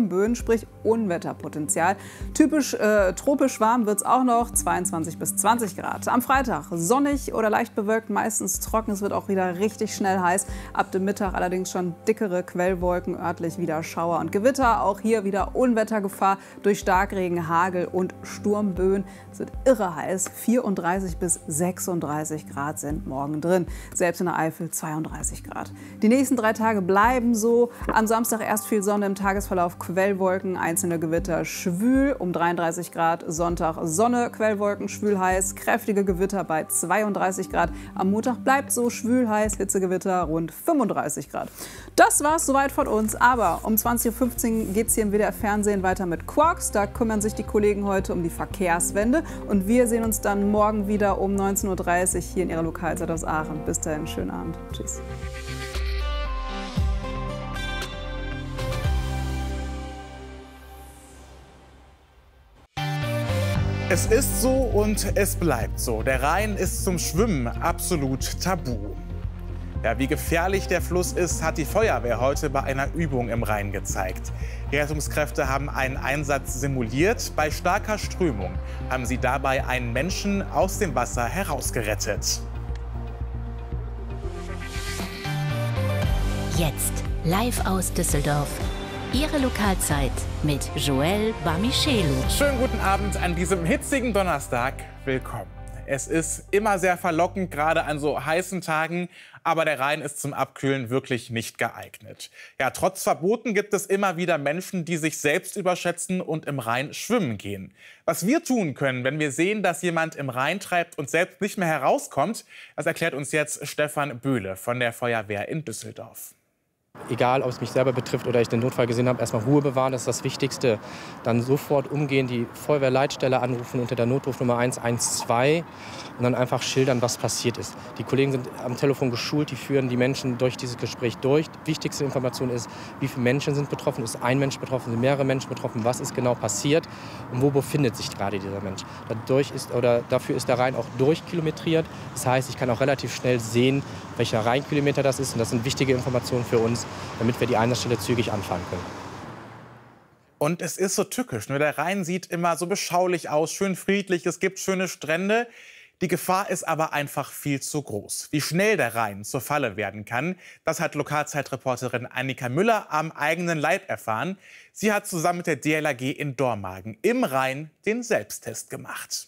Sturmböen, sprich Unwetterpotenzial. Typisch tropisch warm wird es auch noch, 22 bis 20 Grad. Am Freitag sonnig oder leicht bewölkt, meistens trocken. Es wird auch wieder richtig schnell heiß. Ab dem Mittag allerdings schon dickere Quellwolken, örtlich wieder Schauer und Gewitter. Auch hier wieder Unwettergefahr durch Starkregen, Hagel und Sturmböen. Es wird irre heiß. 34 bis 36 Grad sind morgen drin. Selbst in der Eifel 32 Grad. Die nächsten 3 Tage bleiben so. Am Samstag erst viel Sonne, im Tagesverlauf Quellwolken, einzelne Gewitter schwül um 33 Grad. Sonntag Sonne, Quellwolken, schwül heiß, kräftige Gewitter bei 32 Grad. Am Montag bleibt so schwül heiß, Hitzegewitter rund 35 Grad. Das war's soweit von uns. Aber um 20:15 Uhr geht es hier im WDR-Fernsehen weiter mit Quarks. Da kümmern sich die Kollegen heute um die Verkehrswende. Und wir sehen uns dann morgen wieder um 19:30 Uhr hier in Ihrer Lokalzeit aus Aachen. Bis dahin, schönen Abend. Tschüss. Es ist so und es bleibt so. Der Rhein ist zum Schwimmen absolut tabu. Ja, wie gefährlich der Fluss ist, hat die Feuerwehr heute bei einer Übung im Rhein gezeigt. Die Rettungskräfte haben einen Einsatz simuliert. Bei starker Strömung haben sie dabei einen Menschen aus dem Wasser herausgerettet. Jetzt live aus Düsseldorf. Ihre Lokalzeit mit Joel Bamichelu. Schönen guten Abend an diesem hitzigen Donnerstag. Willkommen. Es ist immer sehr verlockend, gerade an so heißen Tagen. Aber der Rhein ist zum Abkühlen wirklich nicht geeignet. Ja, trotz Verboten gibt es immer wieder Menschen, die sich selbst überschätzen und im Rhein schwimmen gehen. Was wir tun können, wenn wir sehen, dass jemand im Rhein treibt und selbst nicht mehr herauskommt, das erklärt uns jetzt Stefan Böhle von der Feuerwehr in Düsseldorf. Egal, ob es mich selber betrifft oder ich den Notfall gesehen habe, erstmal Ruhe bewahren, das ist das Wichtigste. Dann sofort umgehen, die Feuerwehrleitstelle anrufen unter der Notrufnummer 112 und dann einfach schildern, was passiert ist. Die Kollegen sind am Telefon geschult, die führen die Menschen durch dieses Gespräch durch. Die wichtigste Information ist, wie viele Menschen sind betroffen, ist ein Mensch betroffen, sind mehrere Menschen betroffen, was ist genau passiert und wo befindet sich gerade dieser Mensch. Dafür ist der Rhein auch durchkilometriert. Das heißt, ich kann auch relativ schnell sehen, welcher Rheinkilometer das ist. Und das sind wichtige Informationen für uns, damit wir die Einsatzstelle zügig anfahren können. Und es ist so tückisch. Ne? Der Rhein sieht immer so beschaulich aus, schön friedlich, es gibt schöne Strände. Die Gefahr ist aber einfach viel zu groß. Wie schnell der Rhein zur Falle werden kann, das hat Lokalzeitreporterin Annika Müller am eigenen Leib erfahren. Sie hat zusammen mit der DLRG in Dormagen im Rhein den Selbsttest gemacht.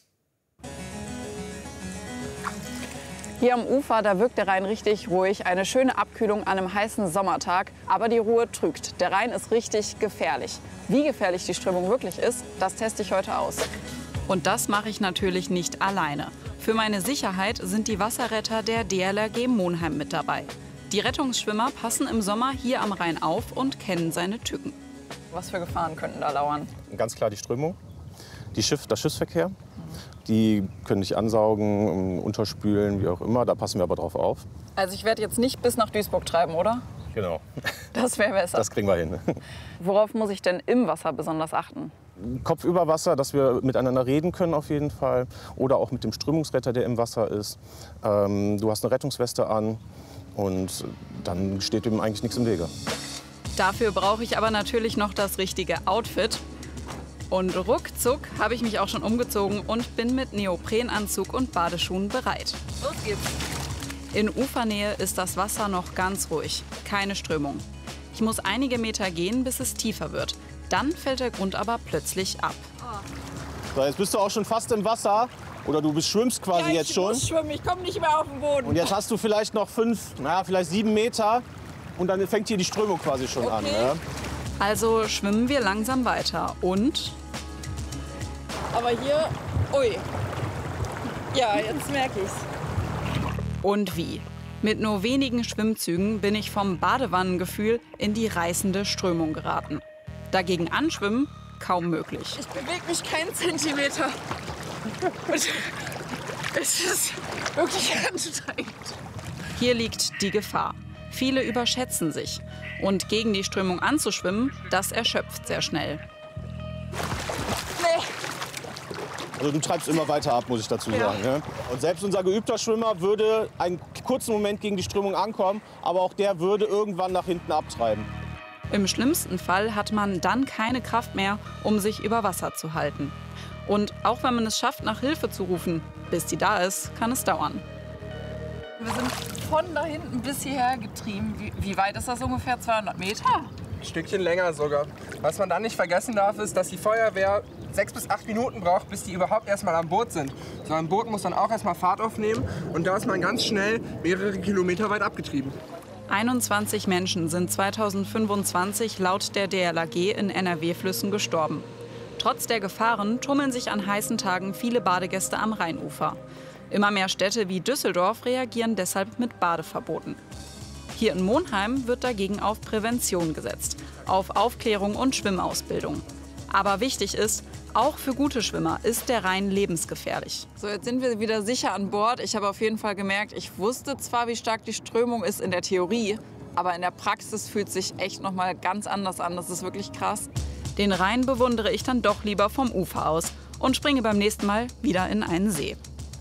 Hier am Ufer, da wirkt der Rhein richtig ruhig. Eine schöne Abkühlung an einem heißen Sommertag. Aber die Ruhe trügt. Der Rhein ist richtig gefährlich. Wie gefährlich die Strömung wirklich ist, das teste ich heute aus. Und das mache ich natürlich nicht alleine. Für meine Sicherheit sind die Wasserretter der DLRG Monheim mit dabei. Die Rettungsschwimmer passen im Sommer hier am Rhein auf und kennen seine Tücken. Was für Gefahren könnten da lauern? Ganz klar die Strömung, der Schiffsverkehr. Die können dich ansaugen, unterspülen, wie auch immer. Da passen wir aber drauf auf. Also ich werde jetzt nicht bis nach Duisburg treiben, oder? Genau. Das wäre besser. Das kriegen wir hin. Worauf muss ich denn im Wasser besonders achten? Kopf über Wasser, dass wir miteinander reden können auf jeden Fall. Oder auch mit dem Strömungsretter, der im Wasser ist. Du hast eine Rettungsweste an und dann steht dem eigentlich nichts im Wege. Dafür brauche ich aber natürlich noch das richtige Outfit. Und ruckzuck habe ich mich auch schon umgezogen und bin mit Neoprenanzug und Badeschuhen bereit. Los geht's. In Ufernähe ist das Wasser noch ganz ruhig, keine Strömung. Ich muss einige Meter gehen, bis es tiefer wird. Dann fällt der Grund aber plötzlich ab. So, jetzt bist du auch schon fast im Wasser. Oder du schwimmst quasi jetzt schon. Ich muss schwimmen, ich komme nicht mehr auf den Boden. Und jetzt hast du vielleicht noch 7 Meter. Und dann fängt hier die Strömung quasi schon an. Ne? Also schwimmen wir langsam weiter und... Aber hier, ui. Ja, jetzt merke ich's. Und wie? Mit nur wenigen Schwimmzügen bin ich vom Badewannengefühl in die reißende Strömung geraten. Dagegen anschwimmen, kaum möglich. Ich bewege mich keinen Zentimeter. Es ist wirklich anstrengend. Hier liegt die Gefahr. Viele überschätzen sich. Und gegen die Strömung anzuschwimmen, das erschöpft sehr schnell. Nee. Also du treibst immer weiter ab, muss ich dazu sagen. Ne? Und selbst unser geübter Schwimmer würde einen kurzen Moment gegen die Strömung ankommen, aber auch der würde irgendwann nach hinten abtreiben. Im schlimmsten Fall hat man dann keine Kraft mehr, um sich über Wasser zu halten. Und auch wenn man es schafft, nach Hilfe zu rufen, bis die da ist, kann es dauern. Wir sind von da hinten bis hierher getrieben. Wie weit ist das ungefähr? 200 Meter? Ein Stückchen länger sogar. Was man dann nicht vergessen darf, ist, dass die Feuerwehr 6 bis 8 Minuten braucht, bis die überhaupt erstmal am Boot sind. So ein Boot muss dann auch erstmal Fahrt aufnehmen und da ist man ganz schnell mehrere Kilometer weit abgetrieben. 21 Menschen sind 2025 laut der DLRG in NRW-Flüssen gestorben. Trotz der Gefahren tummeln sich an heißen Tagen viele Badegäste am Rheinufer. Immer mehr Städte wie Düsseldorf reagieren deshalb mit Badeverboten. Hier in Monheim wird dagegen auf Prävention gesetzt, auf Aufklärung und Schwimmausbildung. Aber wichtig ist, auch für gute Schwimmer ist der Rhein lebensgefährlich. So, jetzt sind wir wieder sicher an Bord. Ich habe auf jeden Fall gemerkt, ich wusste zwar, wie stark die Strömung ist in der Theorie, aber in der Praxis fühlt es sich echt noch mal ganz anders an. Das ist wirklich krass. Den Rhein bewundere ich dann doch lieber vom Ufer aus und springe beim nächsten Mal wieder in einen See.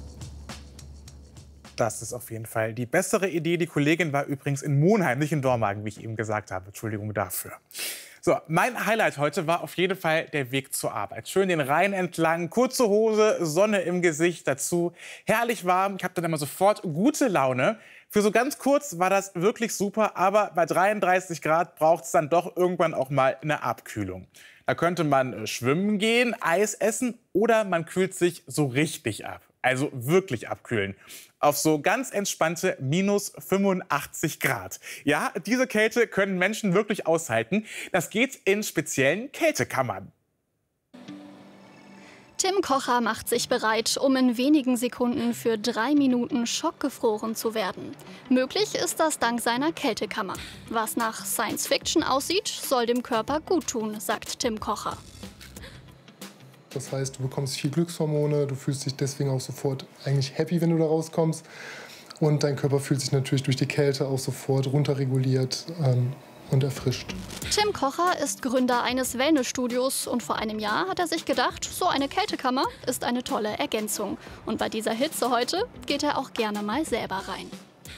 Das ist auf jeden Fall die bessere Idee. Die Kollegin war übrigens in Monheim, nicht in Dormagen, wie ich eben gesagt habe. Entschuldigung dafür. So, mein Highlight heute war auf jeden Fall der Weg zur Arbeit. Schön den Rhein entlang, kurze Hose, Sonne im Gesicht dazu. Herrlich warm, ich habe dann immer sofort gute Laune. Für so ganz kurz war das wirklich super, aber bei 33 Grad braucht es dann doch irgendwann auch mal eine Abkühlung. Da könnte man schwimmen gehen, Eis essen oder man kühlt sich so richtig ab. Also wirklich abkühlen. Auf so ganz entspannte minus 85 Grad. Ja, diese Kälte können Menschen wirklich aushalten. Das geht in speziellen Kältekammern. Tim Kocher macht sich bereit, um in wenigen Sekunden für 3 Minuten schockgefroren zu werden. Möglich ist das dank seiner Kältekammer. Was nach Science Fiction aussieht, soll dem Körper gut tun, sagt Tim Kocher. Das heißt, du bekommst viel Glückshormone, du fühlst dich deswegen auch sofort eigentlich happy, wenn du da rauskommst. Und dein Körper fühlt sich natürlich durch die Kälte auch sofort runterreguliert und erfrischt. Tim Kocher ist Gründer eines Wellnessstudios und vor einem Jahr hat er sich gedacht, so eine Kältekammer ist eine tolle Ergänzung. Und bei dieser Hitze heute geht er auch gerne mal selber rein.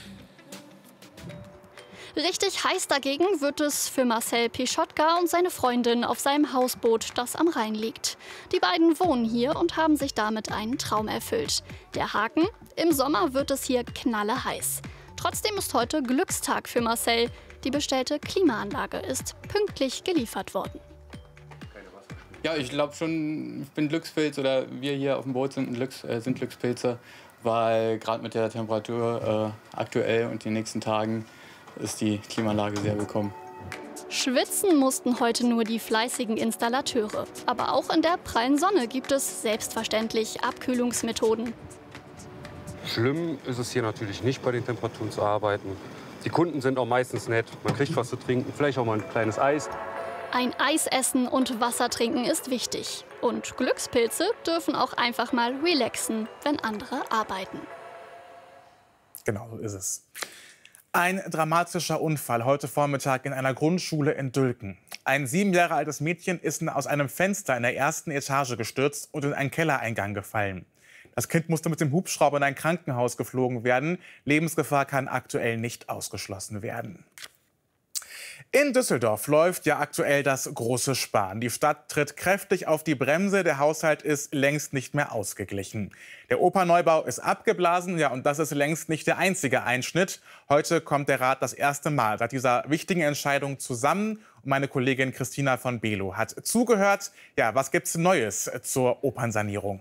Richtig heiß dagegen wird es für Marcel Pischotka und seine Freundin auf seinem Hausboot, das am Rhein liegt. Die beiden wohnen hier und haben sich damit einen Traum erfüllt. Der Haken: im Sommer wird es hier knalleheiß. Trotzdem ist heute Glückstag für Marcel. Die bestellte Klimaanlage ist pünktlich geliefert worden. Ja, ich glaube schon, ich bin Glückspilz oder wir hier auf dem Boot sind Glückspilze, weil gerade mit der Temperatur aktuell und den nächsten Tagen ist die Klimaanlage sehr willkommen. Schwitzen mussten heute nur die fleißigen Installateure. Aber auch in der prallen Sonne gibt es selbstverständlich Abkühlungsmethoden. Schlimm ist es hier natürlich nicht, bei den Temperaturen zu arbeiten. Die Kunden sind auch meistens nett. Man kriegt was zu trinken, vielleicht auch mal ein kleines Eis. Ein Eis essen und Wasser trinken ist wichtig. Und Glückspilze dürfen auch einfach mal relaxen, wenn andere arbeiten. Genau so ist es. Ein dramatischer Unfall heute Vormittag in einer Grundschule in Dülken. Ein 7 Jahre altes Mädchen ist aus einem Fenster in der ersten Etage gestürzt und in einen Kellereingang gefallen. Das Kind musste mit dem Hubschrauber in ein Krankenhaus geflogen werden. Lebensgefahr kann aktuell nicht ausgeschlossen werden. In Düsseldorf läuft ja aktuell das große Sparen. Die Stadt tritt kräftig auf die Bremse. Der Haushalt ist längst nicht mehr ausgeglichen. Der Opernneubau ist abgeblasen. Ja, und das ist längst nicht der einzige Einschnitt. Heute kommt der Rat das erste Mal seit dieser wichtigen Entscheidung zusammen. Und meine Kollegin Christina von Below hat zugehört. Ja, was gibt's Neues zur Opernsanierung?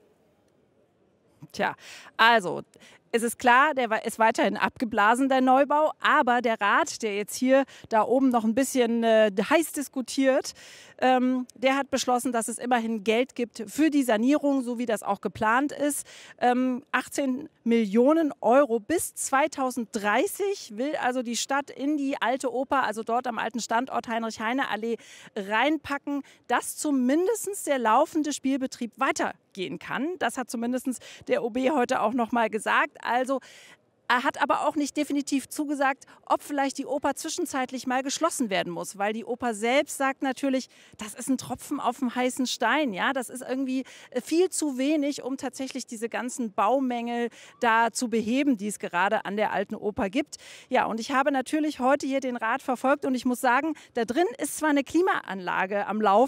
Tja, also es ist klar, der ist weiterhin abgeblasen, der Neubau. Aber der Rat, der jetzt hier da oben noch ein bisschen heiß diskutiert, der hat beschlossen, dass es immerhin Geld gibt für die Sanierung, so wie das auch geplant ist. 18 Millionen Euro bis 2030 will also die Stadt in die alte Oper, also dort am alten Standort Heinrich-Heine-Allee, reinpacken, dass zumindest der laufende Spielbetrieb weitergehen kann. Das hat zumindest der OB heute auch noch mal gesagt. Also Er hat aber auch nicht definitiv zugesagt, ob vielleicht die Oper zwischenzeitlich mal geschlossen werden muss, weil die Oper selbst sagt natürlich, das ist ein Tropfen auf dem heißen Stein. Ja? Das ist irgendwie viel zu wenig, um tatsächlich diese ganzen Baumängel da zu beheben, die es gerade an der Alten Oper gibt. Ja, und ich habe natürlich heute hier den Rat verfolgt und ich muss sagen, da drin ist zwar eine Klimaanlage am Laufen,